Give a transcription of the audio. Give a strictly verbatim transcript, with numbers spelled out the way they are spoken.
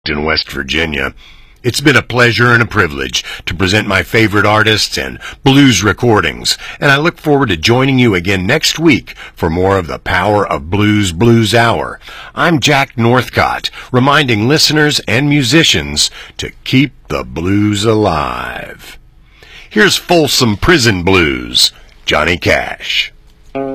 in West Virginia. It's been a pleasure and a privilege to present my favorite artists and blues recordings, and I look forward to joining you again next week for more of the Power of Blues Blues Hour. I'm Jack Northcott, reminding listeners and musicians to keep the blues alive. Here's Folsom Prison Blues, Johnny Cash.